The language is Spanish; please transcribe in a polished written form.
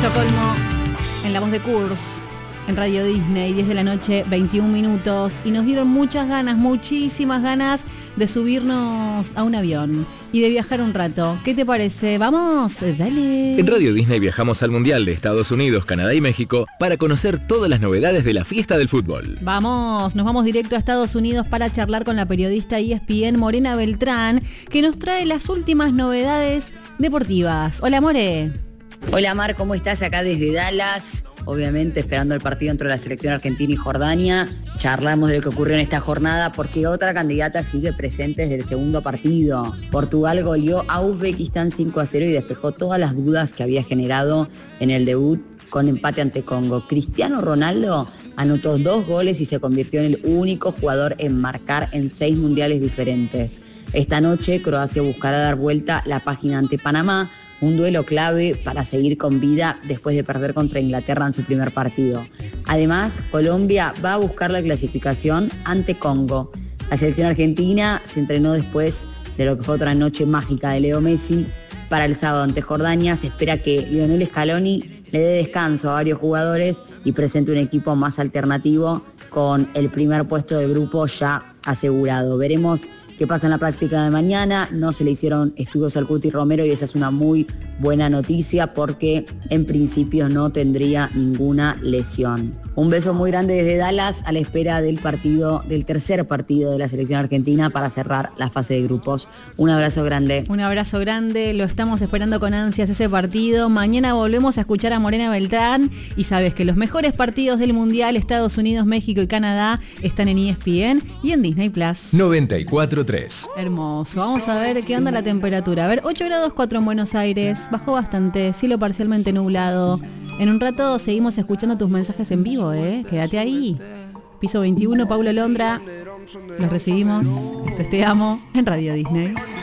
Estocolmo, en la voz de Kurz, en Radio Disney, 10 de la noche, 21 minutos. Y nos dieron muchas ganas, muchísimas ganas de subirnos a un avión y de viajar un rato. ¿Qué te parece? ¡Vamos! ¡Dale! En Radio Disney viajamos al Mundial de Estados Unidos, Canadá y México para conocer todas las novedades de la fiesta del fútbol. Vamos, nos vamos directo a Estados Unidos para charlar con la periodista ESPN Morena Beltrán, que nos trae las últimas novedades deportivas. Hola, More. Hola Mar, ¿cómo estás? Acá desde Dallas, obviamente esperando el partido entre la selección argentina y Jordania. Charlamos de lo que ocurrió en esta jornada porque otra candidata sigue presente desde el segundo partido. Portugal goleó a Uzbekistán 5-0 y despejó todas las dudas que había generado en el debut con empate ante Congo. Cristiano Ronaldo anotó 2 goles y se convirtió en el único jugador en marcar en 6 mundiales diferentes. Esta noche Croacia buscará dar vuelta la página ante Panamá, un duelo clave para seguir con vida después de perder contra Inglaterra en su primer partido. Además, Colombia va a buscar la clasificación ante Congo. La selección argentina se entrenó después de lo que fue otra noche mágica de Leo Messi. Para el sábado ante Jordania se espera que Lionel Scaloni le dé descanso a varios jugadores y presente un equipo más alternativo con el primer puesto del grupo ya asegurado. Veremos qué pasa en la práctica de mañana. No se le hicieron estudios al Cuti Romero y esa es una muy buena noticia porque en principio no tendría ninguna lesión. Un beso muy grande desde Dallas a la espera del tercer partido de la selección argentina para cerrar la fase de grupos. Un abrazo grande. Un abrazo grande, lo estamos esperando con ansias ese partido. Mañana volvemos a escuchar a Morena Beltrán y sabes que los mejores partidos del Mundial, Estados Unidos, México y Canadá, están en ESPN y en Disney Plus. 94.3. Hermoso, vamos a ver qué anda la temperatura. A ver, 8 grados 4 en Buenos Aires, bajó bastante, cielo parcialmente nublado. En un rato seguimos escuchando tus mensajes en vivo, quédate ahí. Piso 21, Paulo Londra, los recibimos. Esto es Te Amo en Radio Disney.